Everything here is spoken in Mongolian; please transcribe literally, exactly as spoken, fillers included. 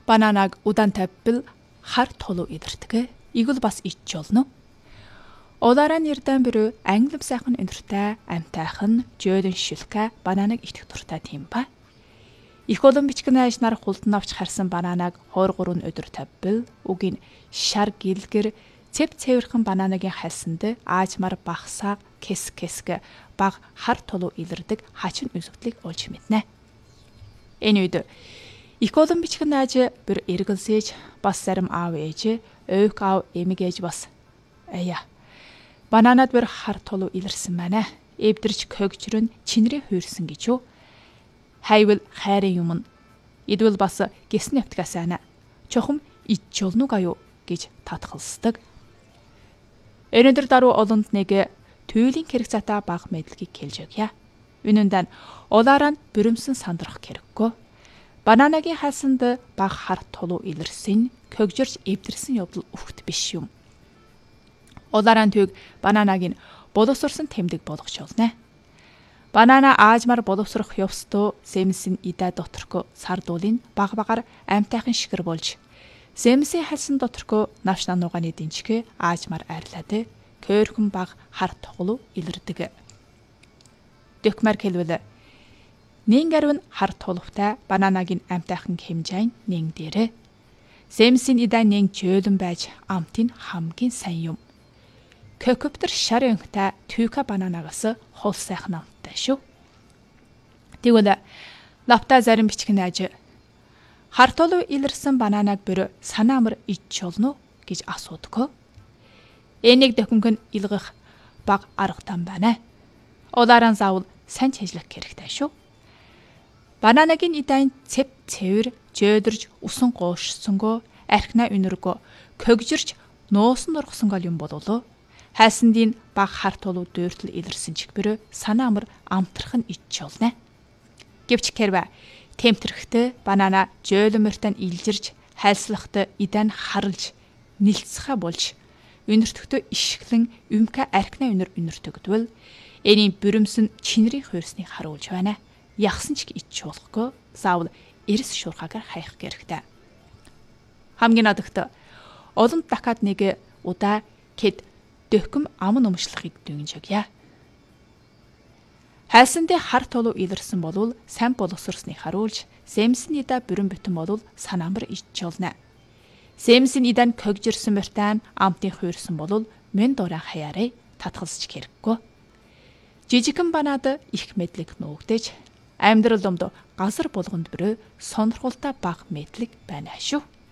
Бананаг удаан тавьбал хар толуу илэрдэг. Игэл бас ич болно. Одаараа нэрдэн бүрөө англим сайхан өнөртэй амтайхан жөөдөн шүлхэ бананаг итгэх дуртай тийм ба. Их олон бичгэн айшнаар хулдан авч харсан бананаг хоёр гурван өдөр тавьбал үгийн шар гэлгэр цэв цэвэрхэн бананагийн хальсанд аажмар багсааг кэс кэсг баг хар толуу илэрдэг хачин үзэгдлийг олж мэднэ. Энэ үед их олон бичгэн айж бүр эргэлзээж бас зарим аав ээж өвк аав эмэг ээж бас ая бананад бүр хар толуу илэрсэн байна. Эвдэрч көгжрөн чинрээ хуурсан гэж юу. Хайвал хайрын юм. Идвэл бас гисэн явтгаас ана. Чохом ичжолнуг аю гэж татгалсдаг. Өнөөдөр даруй олонд нэг түйлийн хэрэг цатаа баг мэдлэгийг хэлж өгье. Үнэндээ улаараа бүрэмсэн сандрах хэрэггүй. Бананагийн хасанд баг хар толуу илэрсэн, көгжөрч эвдэрсэн явдал үхт биш юм. Улаараа төг бананагийн боловсрсан тэмдэг болгож олно. Банана аажмар боловсрох ёвстоо сэмсэн идэ доторко сардуулын баг багаар амтайхан шигэр болж сэмсийн халсан доторко навш нануугааны динчгэ аажмар арилаад көөрхөн баг хар тоглуу илэрдэг. Дөкмар хэлвэл нин гарвын хар толовтай бананагийн амтайхан хэмжээн нин дээрэ сэмсийн идэ нин жөөлөн байж амтын хамгийн сайн юм. Көкөптөр шар өнгөтэй түйка бананагаас хол сайхан амттай шүү. Тэгвэл лапта зарим бичгэн айж хар толуу илэрсэн бананаг бүр санаа амар ич олно гэж асуудаг. Энийг дөхөнгөн илгэх баг арга там байна. Улаараа заавал сайн ажиллах хэрэгтэй шүү. Бананагийн идаан цэв цэвэр жөөдөрж усан гоошсонгоо архина үнэргөө көгжирч нуусан дургасангол юм бололоо. Хайсандын баг хар толуу дүүртэл илэрсэн чигбэрөө санаа амар амтрах нь ич олно. Гэвч кэрвэ тэмтэрхтээ банана жөөлөмөртөн илжирж хайслахтай идан харалж нэлцхэ болж үнэртгтөө ишглэн юмка аркна үнэр үнэртгдвэл энийн бүрэмсэн чинрийн хуурсныг харуулж байна. Ягсан ч ич болохгүй заавал эрс шуурхагаар хайх хэрэгтэй. Хамгийн надагт олон дахад нэг удаа кед дөкөм аман өмшлөхийг дүнж өгье. Хайсандын хар толуу илэрсэн болвол сайн боловсрсныг харуулж, сэмсэн идэ бүрэн бүтэн болвол санаамар ич олно. Сэмсэн идэн көгжирсэн мөртэн амтын хуурсан болвол мен дураа хаяарай татгалзч хэрэггүй. Жижигхэн банаад их мэдлэг нуугдэж, амьдрал домд газар булганд бүрөө сонирхолтой баг мэдлэг байна шүү.